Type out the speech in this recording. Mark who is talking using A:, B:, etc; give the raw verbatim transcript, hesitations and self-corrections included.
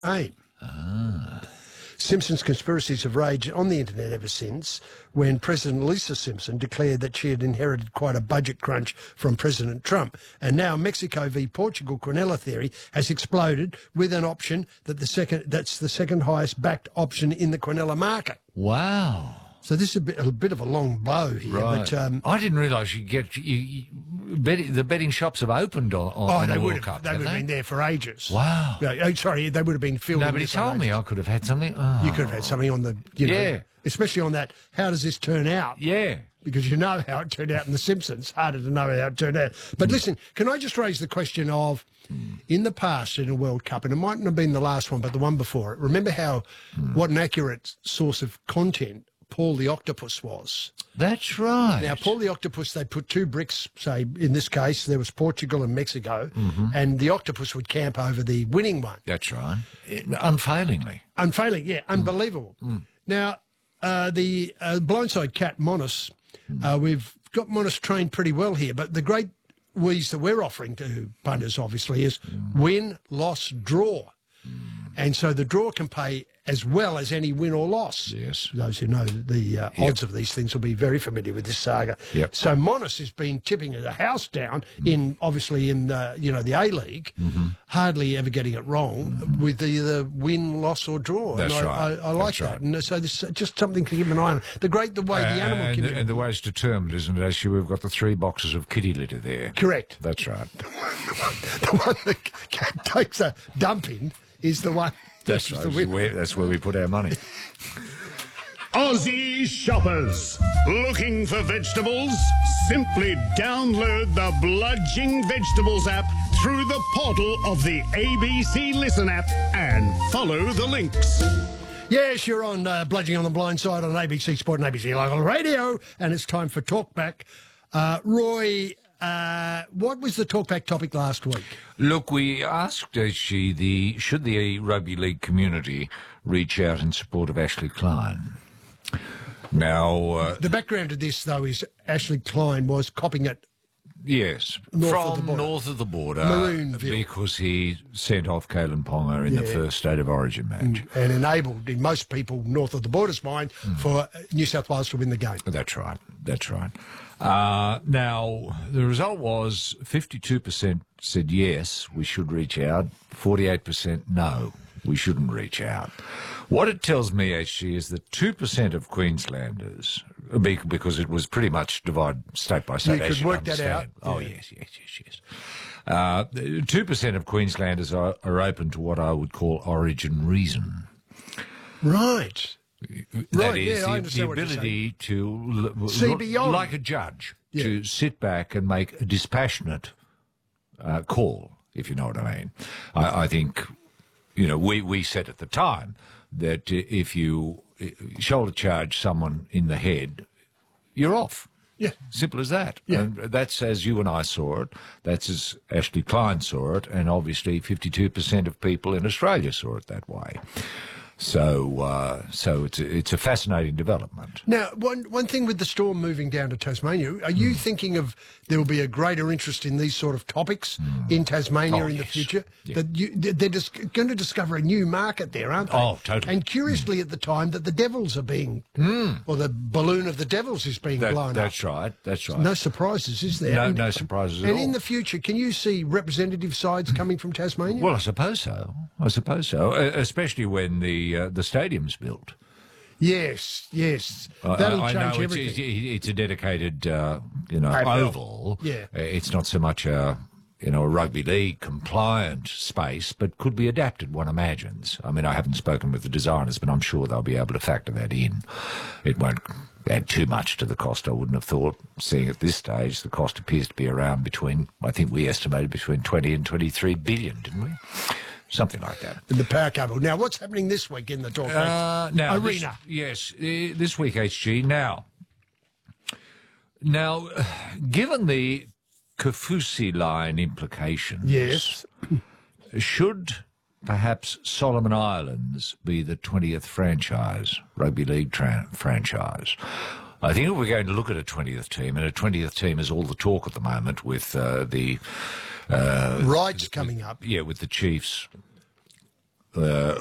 A: aim.
B: Ah.
A: Simpson's conspiracies have raged on the internet ever since, when President Lisa Simpson declared that she had inherited quite a budget crunch from President Trump. And now Mexico v Portugal Quinella theory has exploded with an option that the second that's the second highest backed option in the Quinella market.
B: Wow.
A: So this is a bit, a bit of a long bow here.
B: Right.
A: But, um,
B: I didn't realise you get you, you, bet, the betting shops have opened on, on,
A: oh,
B: on
A: they
B: the
A: would
B: World
A: have,
B: Cup.
A: they would have
B: they?
A: been there for ages.
B: Wow.
A: Yeah, oh, sorry, they would have been filled.
B: Nobody told me I could have had something. Oh.
A: You could have had something on the, you know,
B: Yeah.
A: especially on that, how does this turn out?
B: Yeah.
A: Because you know how it turned out in The Simpsons. Harder to know how it turned out. But mm. listen, can I just raise the question of, mm. in the past in a World Cup, and it mightn't have been the last one, but the one before it, remember how, mm. what an accurate source of content Paul the Octopus was?
B: That's right.
A: Now, Paul the Octopus, they put two bricks, say, in this case, there was Portugal and Mexico, mm-hmm. and the Octopus would camp over the winning one.
B: That's right. It, unfailingly.
A: Unfailing, yeah, unbelievable.
B: Mm.
A: Now, uh, the uh, blindside cat, Monis, mm. uh, we've got Monis trained pretty well here, but the great wheeze that we're offering to punters, obviously, is mm. win, loss, draw. Mm. And so the draw can pay as well as any win or loss.
B: Yes.
A: Those who know the uh,
B: yep.
A: odds of these things will be very familiar with this saga.
B: Yep.
A: So Monis has been tipping the house down mm. in, obviously, in uh, you know the A League,
B: mm-hmm.
A: hardly ever getting it wrong mm. with either win, loss, or draw.
B: That's
A: and I,
B: right.
A: I, I like
B: That's
A: that.
B: Right.
A: And so this is just something to keep an eye on. The great the way
B: uh,
A: the animal
B: and,
A: community.
B: and the way it's determined, isn't it? Actually, we've got the three boxes of kitty litter there.
A: Correct.
B: That's right.
A: the one that takes a dumping is the one.
B: That's right. That's where, that's where we put our money.
C: Aussie shoppers, looking for vegetables? Simply download the Bludging Vegetables app through the portal of the A B C Listen app and follow the links.
A: Yes, you're on uh, Bludging on the Blind Side on A B C Sport and A B C Local Radio, and it's time for Talkback. Uh, Roy, uh, what was the Talkback topic last week?
B: Look, we asked actually the should the rugby league community reach out in support of Ashley Klein. Now, uh,
A: the background to this, though, is Ashley Klein was copping it.
B: Yes,
A: north
B: from
A: of the border.
B: north of the border,
A: Maroonville.
B: because he sent off Kalen Ponga in
A: Yeah.
B: the first State of Origin match.
A: And, and enabled, in most people north of the border's mind, mm. for New South Wales to win the game.
B: That's right, that's right. Uh, now, the result was fifty-two percent said yes, we should reach out, forty-eight percent no, we shouldn't reach out. What it tells me, actually, is that two percent of Queenslanders, because it was pretty much divided state by state.
A: You could work that out.
B: Oh,
A: yeah.
B: yes, yes, yes, yes. Uh, two percent of Queenslanders are, are open to what I would call origin reason.
A: Right.
B: That
A: right,
B: is
A: yeah, I
B: the,
A: understand
B: the
A: what you're
B: ability to, l-
A: See
B: l-
A: beyond.
B: like a judge,
A: Yeah.
B: to sit back and make a dispassionate uh, call, if you know what I mean. I, I think, you know, we, we said at the time that if you shoulder charge someone in the head, you're off.
A: Yeah.
B: Simple as that.
A: Yeah.
B: And that's as you and I saw it. That's as Ashley Klein saw it. And obviously fifty-two percent of people in Australia saw it that way. So, uh, so it's a, it's a fascinating development.
A: Now, one one thing with the Storm moving down to Tasmania, are you mm. thinking of there will be a greater interest in these sort of topics mm. in Tasmania
B: oh,
A: in
B: yes.
A: the future?
B: Yeah.
A: That you, they're just going to discover a new market there, aren't they?
B: Oh, totally.
A: And curiously, mm. at the time that the Devils are being,
B: mm.
A: or the balloon of the Devils is being
B: that,
A: blown
B: that's
A: up.
B: right. That's right.
A: No surprises, is there?
B: No,
A: and,
B: no surprises at
A: and
B: all.
A: And in the future, can you see representative sides coming from Tasmania?
B: Well, I suppose so. I suppose so, uh, especially when the uh, the stadium's built.
A: Yes, yes.
B: Uh,
A: That'll
B: I
A: change
B: know
A: everything.
B: it's, it's a dedicated, uh, you know,
A: A F L.
B: oval.
A: Yeah.
B: Uh, It's not so much a, you know, a rugby league compliant space, but could be adapted, one imagines. I mean, I haven't spoken with the designers, but I'm sure they'll be able to factor that in. It won't add too much to the cost, I wouldn't have thought. Seeing at this stage, the cost appears to be around between, I think we estimated between twenty and twenty-three billion, didn't we? Something like that.
A: In the power cable. Now, what's happening this week in the Talkback
B: uh, now,
A: arena?
B: This, yes, uh, this week, H G. Now, now, uh, given the Kaufusi line implications,
A: Yes.
B: should perhaps Solomon Islands be the twentieth franchise, rugby league tra- franchise? I think if we're going to look at a twentieth team, and a twentieth team is all the talk at the moment with uh, the... Uh,
A: Rights coming up.
B: Yeah, with the Chiefs uh,